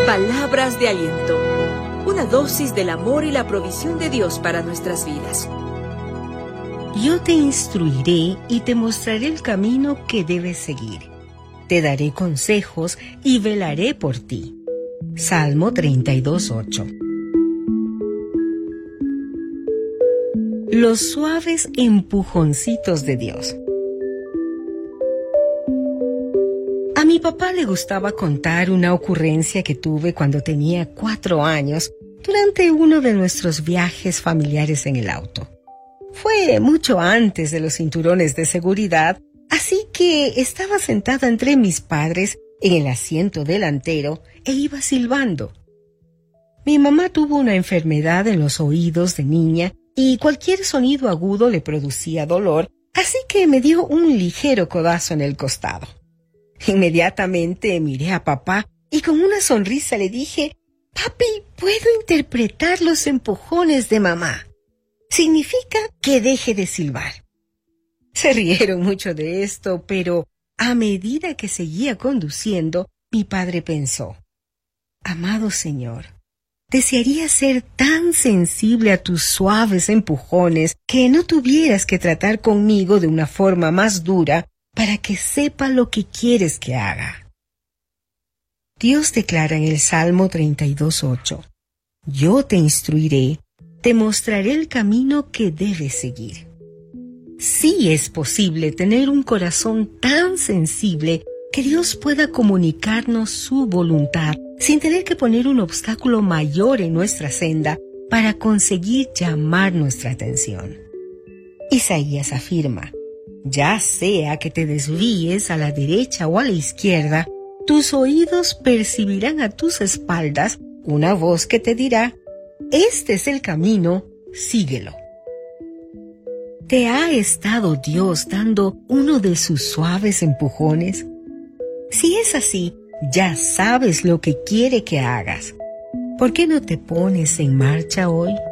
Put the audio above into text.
Palabras de aliento. Una dosis del amor y la provisión de Dios para nuestras vidas. Yo te instruiré y te mostraré el camino que debes seguir. Te daré consejos y velaré por ti. Salmo 32:8. Los suaves empujoncitos de Dios. A mi papá le gustaba contar una ocurrencia que tuve cuando tenía 4 años durante uno de nuestros viajes familiares en el auto. Fue mucho antes de los cinturones de seguridad, así que estaba sentada entre mis padres en el asiento delantero e iba silbando. Mi mamá tuvo una enfermedad en los oídos de niña y cualquier sonido agudo le producía dolor, así que me dio un ligero codazo en el costado. Inmediatamente miré a papá y con una sonrisa le dije: «Papi, puedo interpretar los empujones de mamá. Significa que deje de silbar». Se rieron mucho de esto, pero a medida que seguía conduciendo, mi padre pensó: «Amado Señor, desearía ser tan sensible a tus suaves empujones que no tuvieras que tratar conmigo de una forma más dura para que sepa lo que quieres que haga». Dios declara en el Salmo 32:8: «Yo te instruiré, te mostraré el camino que debes seguir». Sí es posible tener un corazón tan sensible que Dios pueda comunicarnos su voluntad sin tener que poner un obstáculo mayor en nuestra senda para conseguir llamar nuestra atención. Isaías afirma: «Ya sea que te desvíes a la derecha o a la izquierda, tus oídos percibirán a tus espaldas una voz que te dirá: este es el camino, síguelo». ¿Te ha estado Dios dando uno de sus suaves empujones? Si es así, ya sabes lo que quiere que hagas. ¿Por qué no te pones en marcha hoy?